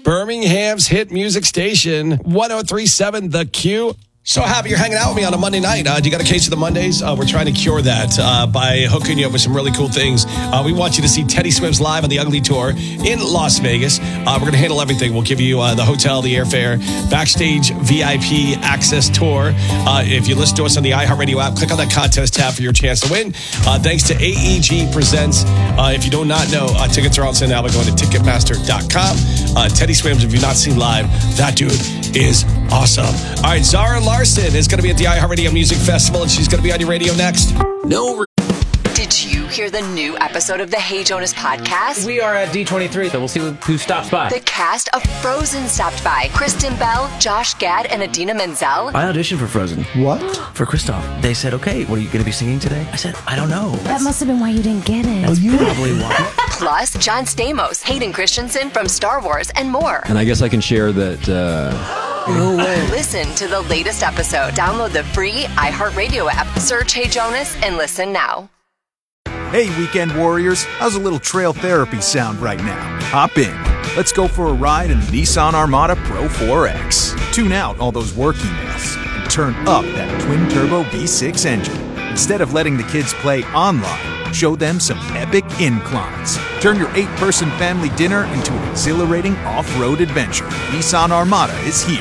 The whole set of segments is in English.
Birmingham's hit music station, 103.7 The Q. So happy you're hanging out with me on a Monday night. You got a case of the Mondays? We're trying to cure that by hooking you up with some really cool things. We want you to see Teddy Swims live on the Ugly Tour in Las Vegas. We're going to handle everything. We'll give you the hotel, the airfare, backstage VIP access tour. If you listen to us on the iHeartRadio app, click on that contest tab for your chance to win. Thanks to AEG Presents. If you do not know, tickets are on sale now by going to Ticketmaster.com. Teddy Swims, if you've not seen live, that dude is awesome. All right, Zara Larson is going to be at the iHeartRadio Music Festival, and she's going to be on your radio next. Did you hear the new episode of the Hey Jonas podcast? We are at D23, so we'll see who stops by. The cast of Frozen stopped by. Kristen Bell, Josh Gad, and Idina Menzel. I auditioned for Frozen. What? For Kristoff. They said, okay, what are you going to be singing today? I said, I don't know. That must have been why you didn't get it. That's probably why. Plus, John Stamos, Hayden Christensen from Star Wars, and more. And I guess I can share that... No way. Listen to the latest episode. Download the free iHeartRadio app. Search Hey Jonas and listen now. Hey, Weekend Warriors, how's a little trail therapy sound right now? Hop in. Let's go for a ride in the Nissan Armada Pro 4X. Tune out all those work emails and turn up that twin-turbo V6 engine. Instead of letting the kids play online, show them some epic inclines. Turn your 8-person family dinner into an exhilarating off-road adventure. Nissan Armada is here.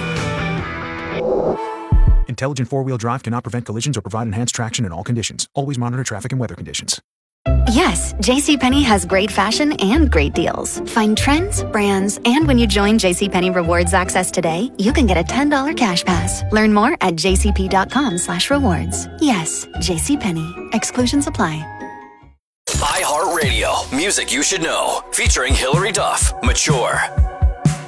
Intelligent four-wheel drive cannot prevent collisions or provide enhanced traction in all conditions. Always monitor traffic and weather conditions. Yes, JCPenney has great fashion and great deals. Find trends, brands, and when you join JCPenney Rewards Access today, you can get a $10 cash pass. Learn more at jcp.com/rewards. Yes, JCPenney. Exclusions apply. iHeartRadio, music you should know, featuring Hillary Duff, Mature.